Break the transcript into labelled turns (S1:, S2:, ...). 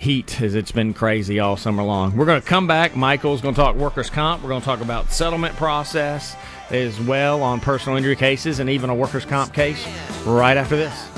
S1: heat as it's been crazy all summer long. We're going to come back. Michael's going to talk workers' comp. We're going to talk about settlement process as well on personal injury cases and even a workers' comp case right after this.